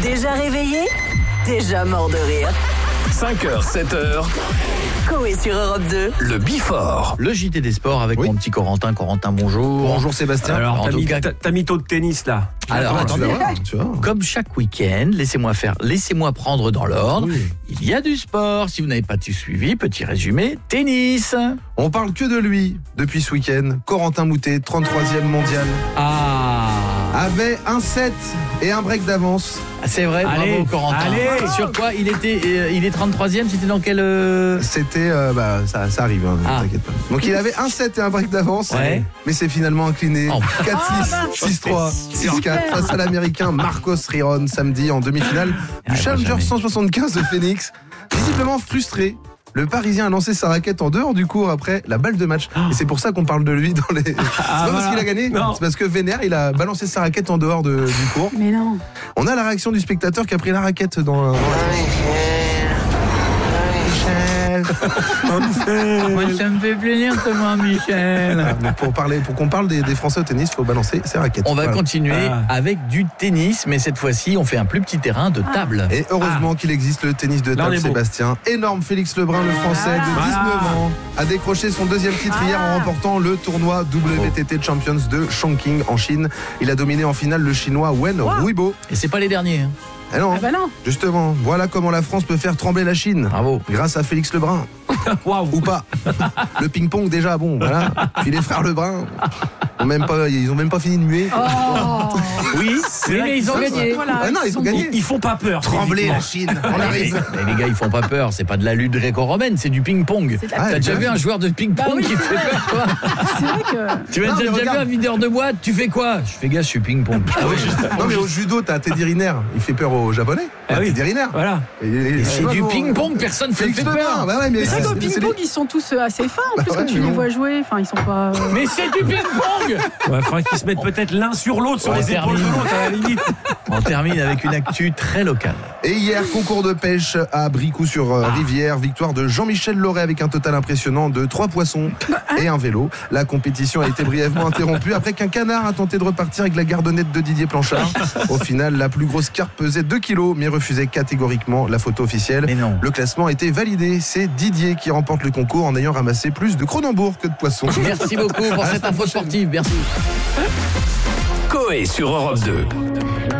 Déjà réveillé? Déjà mort de rire. 5h, 7h, Coé sur Europe 2. le Before. Le JT des sports avec mon petit Corentin. Corentin, bonjour. Bonjour Sébastien. Alors, Alors, en tout cas, t'as mis taux de tennis là. alors attendez, tu vois. comme chaque week-end, laissez-moi prendre dans l'ordre. Oui. Il y a du sport. Si vous n'avez pas tout suivi, petit résumé, tennis. On parle que de lui depuis ce week-end. Corentin Moutet, 33e mondial, avait un set et un break d'avance. C'est vrai, Allez, bravo Corentin. allez. Sur quoi il est 33e, c'était dans quel... C'était, ça arrive, hein, Ah. t'inquiète pas. Donc il avait un set et un break d'avance, Ouais. mais c'est finalement incliné Oh. 4-6, 6-3, 6-4 face à l'Américain Marcos Riron samedi en demi-finale du Challenger jamais. 175 de Phoenix. Visiblement frustré, le Parisien a lancé sa raquette en dehors du court après la balle de match. Et c'est pour ça qu'on parle de lui dans les... C'est pas parce qu'il a gagné, Non. c'est parce que Vénère, il a balancé sa raquette en dehors du court. Mais non. On a la réaction du spectateur qui a pris la raquette dans la... Moi, ça me fait plaisir de moi, Michel. Pour qu'on parle des Français au tennis, il faut balancer ses raquettes. On va Voilà. continuer avec du tennis, mais cette fois-ci, on fait un plus petit terrain de table. Et heureusement qu'il existe le tennis de Là, on table, est beau. Sébastien. Énorme Félix Lebrun, le Français de 19 ans, a décroché son deuxième titre hier en remportant le tournoi WTT Champions de Chongqing en Chine. Il a dominé en finale le Chinois Wen Ruibo. Et c'est pas les derniers. Hein. Eh non, Ah bah non. justement, voilà comment la France peut faire trembler la Chine. Bravo. Grâce à Félix Lebrun. Waouh. Ou pas. Le ping-pong déjà, bon, voilà. Puis les frères Lebrun, ils ont même pas fini de muer. Oh. Oui, vrai mais ils ont gagné. Voilà, Ah non, ils ont gagné. Ils font pas peur. Trembler la physiquement. Chine, on arrive. Mais les gars, ils font pas peur. C'est pas de la lutte gréco-romaine, c'est du ping-pong. C'est de la- Ah, T'as déjà bien vu un joueur de ping-pong Bah oui, qui c'est fait vrai. peur, toi? C'est vrai que. Tu as Non, mais déjà vu regarde. un videur de boîte? Tu fais quoi? Je fais gars, je suis ping-pong. Ah oui, Non mais au judo, t'as Teddy Riner, il fait peur aux Japonais. Ah oui. Teddy Riner. Voilà. Et c'est du ping-pong, personne ne fait Félix peur. Lebrun, bah ouais, mais Mais c'est qu'au c'est ping-pong, ils sont tous assez fins. En plus, ouais, quand tu mais les bon. vois jouer, enfin, ils sont pas. Mais c'est du ping-pong. Ouais, faudrait qu'ils se mettent peut-être l'un sur l'autre, sur On les épaules de termine. l'autre, à la limite. On termine avec une actu très locale. Et hier, concours de pêche à Bricout-sur-Rivière, victoire de Jean-Michel Loret avec un total impressionnant de 3 poissons et un vélo. La compétition a été brièvement interrompue après qu'un canard a tenté de repartir avec la gardonnette de Didier Planchard. Au final, la plus grosse carpe pesait 2 kilos, mais refusait catégoriquement la photo officielle. Mais non. Le classement a été validé. C'est Didier qui remporte le concours en ayant ramassé plus de Cronenbourg que de poissons. Merci beaucoup pour cette info sportive. Merci. Coé sur Europe 2.